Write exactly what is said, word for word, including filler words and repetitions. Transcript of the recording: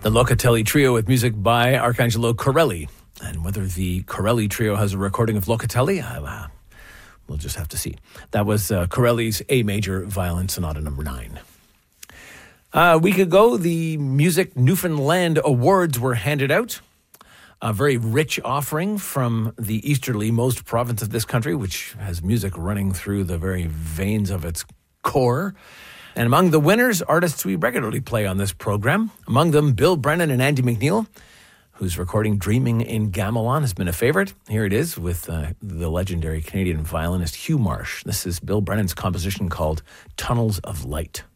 The Locatelli Trio with music by Arcangelo Corelli. And whether the Corelli Trio has a recording of Locatelli, uh, we'll just have to see. That was uh, Corelli's A Major Violin Sonata number nine. Uh, a week ago, the Music Newfoundland Awards were handed out. A very rich offering from the easterly-most province of this country, which has music running through the very veins of its core. And among the winners, artists we regularly play on this program. Among them, Bill Brennan and Andy McNeil, whose recording Dreaming in Gamelon has been a favorite. Here it is with uh, the legendary Canadian violinist Hugh Marsh. This is Bill Brennan's composition called Tunnels of Light.